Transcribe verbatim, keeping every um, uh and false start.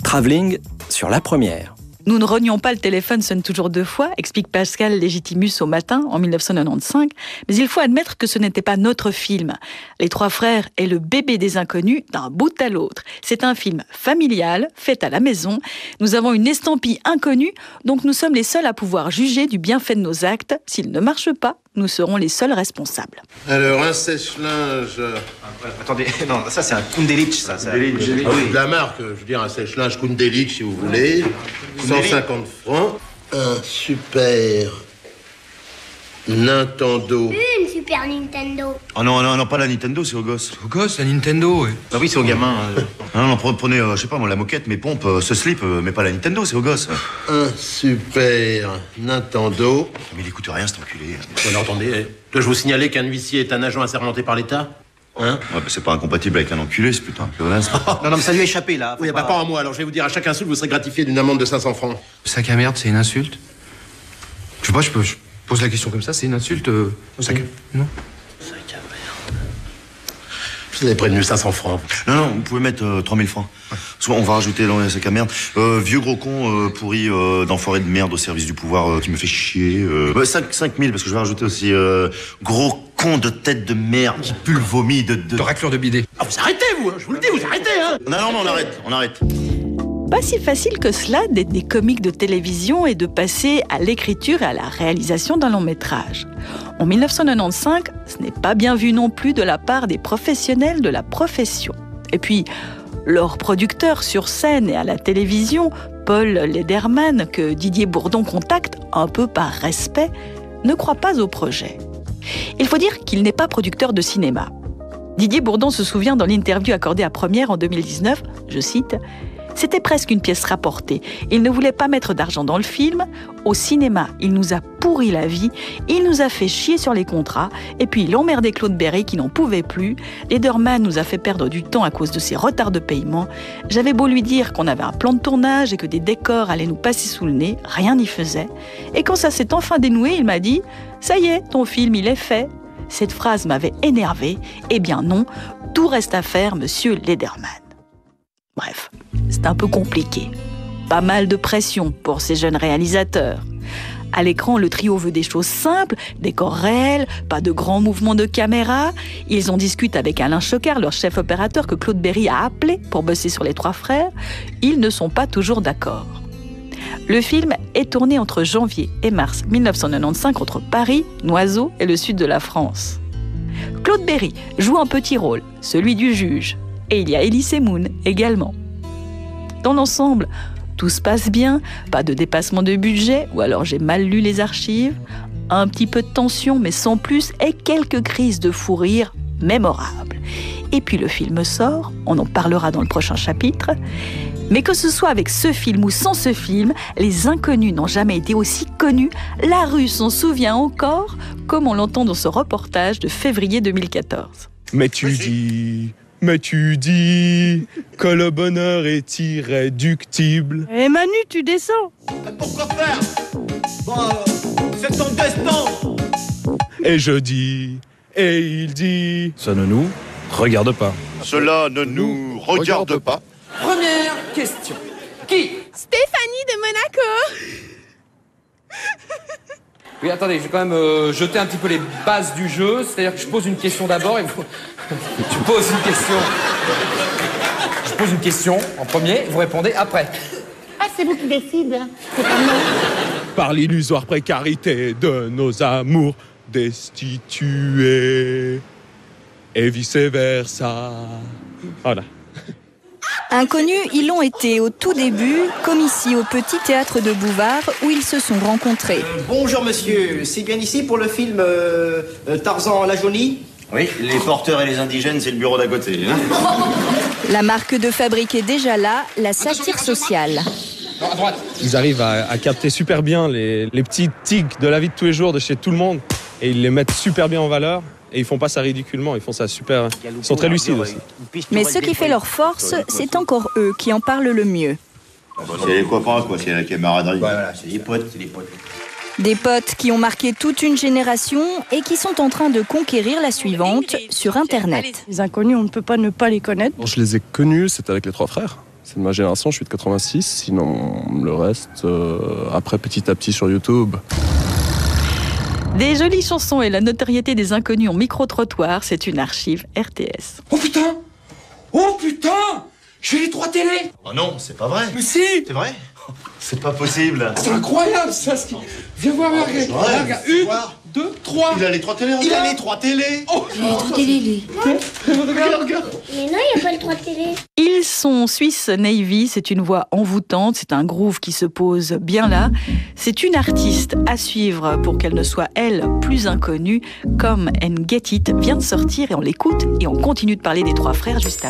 Travelling sur la première. Nous ne renions pas le téléphone sonne toujours deux fois, explique Pascal Légitimus au Matin en mille neuf cent quatre-vingt-quinze, mais il faut admettre que ce n'était pas notre film. Les Trois Frères est le bébé des inconnus d'un bout à l'autre. C'est un film familial, fait à la maison. Nous avons une estampille inconnue, donc nous sommes les seuls à pouvoir juger du bienfait de nos actes. S'ils ne marchent pas, nous serons les seuls responsables. Alors, un sèche-linge... Ah, attendez, non, ça c'est un Kundelich, ça. ça. Kundelich, ah, oui. De la marque, je veux dire, un sèche-linge Kundelich, si vous voulez. cent cinquante francs. Un super... Nintendo. Une Super Nintendo. Oh non, non, non, pas la Nintendo, c'est aux gosses. Aux gosses, la Nintendo, oui. Bah oui, c'est aux gamins. Euh. Non, non, prenez, euh, je sais pas, moi, la moquette, mes pompes, euh, ce slip, euh, mais pas la Nintendo, c'est aux gosses. Un super Nintendo. Mais il écoute rien, cet enculé. Bon, attendez, dois-je vous signaler qu'un huissier est un agent assermenté par l'État? Hein? Ouais, bah, c'est pas incompatible avec un enculé, c'est plutôt un pléonasme. Non, non, mais ça lui a échappé, là. Oui, pas... bah pas en moi, alors je vais vous dire, à chaque insulte, vous serez gratifié d'une amende de cinq cents francs. Sac à merde, c'est une insulte? Je sais pas, je peux... Je... pose la question comme ça, c'est une insulte euh... Sac à... Non. Sac à merde. Je vous avais prévenu cinq cents francs. Non, non, vous pouvez mettre euh, trois mille francs. Ouais. Soit on va rajouter dans les sacs à merde. Euh, vieux gros con euh, pourri euh, d'enfoiré de merde au service du pouvoir euh, qui me fait chier. Euh... Ouais, cinq mille, parce que je vais rajouter aussi euh, gros con de tête de merde qui pue le vomi de... De, de raclure de bidet. Ah, vous arrêtez, vous, hein, je vous le dis, vous arrêtez, hein. Non, non, mais on arrête, on arrête. Pas si facile que cela d'être des comiques de télévision et de passer à l'écriture et à la réalisation d'un long métrage. En mille neuf cent quatre-vingt-quinze, ce n'est pas bien vu non plus de la part des professionnels de la profession. Et puis, leurs producteurs sur scène et à la télévision, Paul Lederman, que Didier Bourdon contacte un peu par respect, ne croient pas au projet. Il faut dire qu'il n'est pas producteur de cinéma. Didier Bourdon se souvient dans l'interview accordée à Première en deux mille dix-neuf, je cite, « C'était presque une pièce rapportée. Il ne voulait pas mettre d'argent dans le film. Au cinéma, il nous a pourri la vie. Il nous a fait chier sur les contrats. Et puis, il emmerdait Claude Berry qui n'en pouvait plus. Lederman nous a fait perdre du temps à cause de ses retards de paiement. J'avais beau lui dire qu'on avait un plan de tournage et que des décors allaient nous passer sous le nez. Rien n'y faisait. Et quand ça s'est enfin dénoué, il m'a dit « Ça y est, ton film, il est fait. » Cette phrase m'avait énervé. Eh bien non, tout reste à faire, monsieur Lederman. Bref, c'est un peu compliqué. Pas mal de pression pour ces jeunes réalisateurs. À l'écran, le trio veut des choses simples, décors réels, pas de grands mouvements de caméra. Ils en discutent avec Alain Chocard, leur chef opérateur que Claude Berry a appelé pour bosser sur Les Trois Frères. Ils ne sont pas toujours d'accord. Le film est tourné entre janvier et mars mille neuf cent quatre-vingt-quinze entre Paris, Noiseau et le sud de la France. Claude Berry joue un petit rôle, celui du juge. Et il y a Elie Moon également. Dans l'ensemble, tout se passe bien, pas de dépassement de budget, ou alors j'ai mal lu les archives, un petit peu de tension, mais sans plus, et quelques crises de fou rire mémorables. Et puis le film sort, on en parlera dans le prochain chapitre, mais que ce soit avec ce film ou sans ce film, les inconnus n'ont jamais été aussi connus, la rue s'en souvient encore, comme on l'entend dans ce reportage de février deux mille quatorze. Mais tu dis... Mais tu dis que le bonheur est irréductible. Eh Manu, tu descends. Pourquoi faire? Bon, euh, c'est ton destin. Et je dis, et il dit... Ça ne nous regarde pas. Cela ne nous regarde pas. Première question. Qui? Stéphanie de Monaco. Oui, attendez, je vais quand même euh, jeter un petit peu les bases du jeu. C'est-à-dire que je pose une question d'abord et vous... Je pose une question. Je pose une question en premier, vous répondez après. Ah, c'est vous qui décidez. C'est pas moi. Par l'illusoire précarité de nos amours destitués. Et vice-versa. Voilà. Inconnus, ils l'ont été au tout début, comme ici au Petit Théâtre de Bouvard, où ils se sont rencontrés. Euh, bonjour monsieur, c'est bien ici pour le film euh, Tarzan la Jaunie? Oui, les porteurs et les indigènes, c'est le bureau d'à côté. Hein. La marque de fabrique est déjà là, la satire sociale. Non, à droite. Ils arrivent à, à capter super bien les, les petits tics de la vie de tous les jours de chez tout le monde, et ils les mettent super bien en valeur. Et ils font pas ça ridiculement, ils font ça super... Ils sont très lucides aussi. Mais ce qui fait leur force, c'est encore eux qui en parlent le mieux. C'est les copains, quoi, c'est la camaraderie. Voilà, c'est les potes, c'est les potes. Des potes qui ont marqué toute une génération et qui sont en train de conquérir la suivante sur Internet. Les inconnus, on ne peut pas ne pas les connaître. Je les ai connus, c'était avec Les Trois Frères. C'est de ma génération, je suis de quatre-vingt-six. Sinon, le reste, euh, après petit à petit sur YouTube. Des jolies chansons et la notoriété des inconnus en micro-trottoir, c'est une archive R T S. Oh putain! Oh putain! J'ai les trois télés! Oh non, c'est pas vrai. Mais si! C'est vrai? C'est pas possible. C'est incroyable ça! Ce qui... Viens voir, regarde, regarde, regarde. Une, deux, trois. Il a les trois télés. Il a les trois télés. Oh, Il a les trois télés, lui. regarde, regarde. Mais non, il n'y a pas le trois télé. Ils sont Swiss Navy, c'est une voix envoûtante, c'est un groove qui se pose bien là. C'est une artiste à suivre pour qu'elle ne soit, elle, plus inconnue. Come and Get It vient de sortir et on l'écoute et on continue de parler des trois frères juste après.